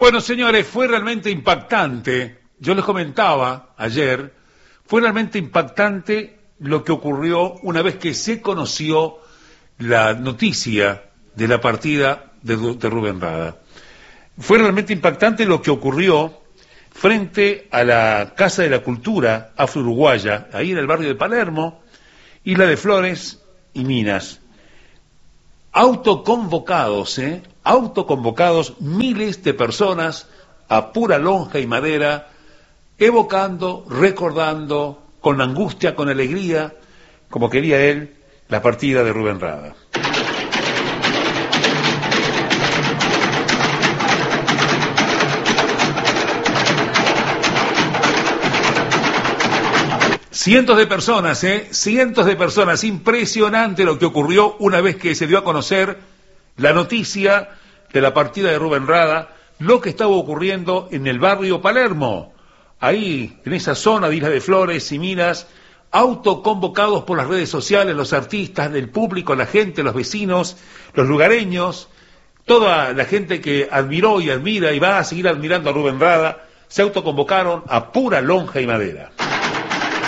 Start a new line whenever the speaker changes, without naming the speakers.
Bueno, señores, fue realmente impactante. Yo les comentaba ayer, fue realmente impactante lo que ocurrió una vez que se conoció la noticia de la partida de Rubén Rada. Fue realmente impactante lo que ocurrió frente a la Casa de la Cultura Afro-Uruguaya, ahí en el barrio de Palermo, Isla de Flores y Minas. Autoconvocados, miles de personas a pura lonja y madera, evocando, recordando, con angustia, con alegría, como quería él, la partida de Rubén Rada. Cientos de personas, impresionante lo que ocurrió una vez que se dio a conocer la noticia de la partida de Rubén Rada, lo que estaba ocurriendo en el barrio Palermo, ahí en esa zona de Isla de Flores y Minas, autoconvocados por las redes sociales, los artistas, el público, la gente, los vecinos, los lugareños, toda la gente que admiró y admira y va a seguir admirando a Rubén Rada, se autoconvocaron a pura lonja y madera.